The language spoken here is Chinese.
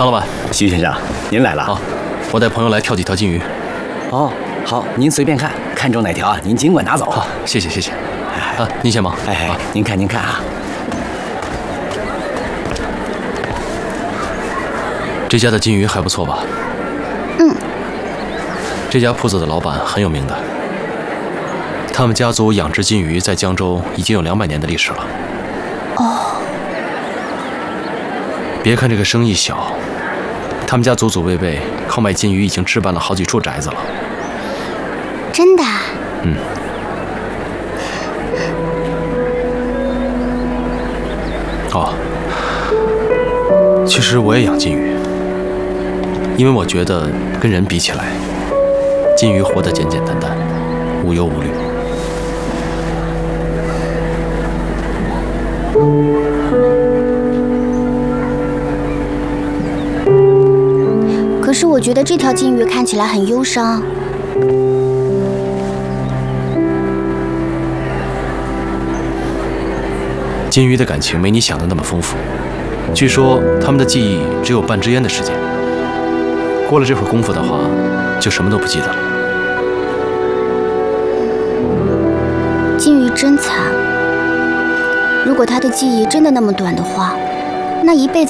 唐老板， 徐先生，您来了。 好，我带朋友来跳几条金鱼。 哦，好，您随便看，看中哪条啊，您尽管拿走。 好，谢谢谢谢。啊，您先忙。 哎，您看啊。 这家的金鱼还不错吧？ 嗯。 这家铺子的老板很有名的，他们家族养殖金鱼在江州已经有200年的历史了。 哦。 别看这个生意小，他们家祖祖辈辈靠卖金鱼已经置办了好几处宅子了。 真的？ 嗯。哦，其实我也养金鱼，因为我觉得跟人比起来，金鱼活得简简单单，无忧无虑。 可是我觉得这条金鱼看起来很忧伤。 金鱼的感情没你想的那么丰富，据说它们的记忆只有半支烟的时间，过了这会儿功夫的话，就什么都不记得了。 金鱼真惨，如果它的记忆真的那么短的话，那一辈子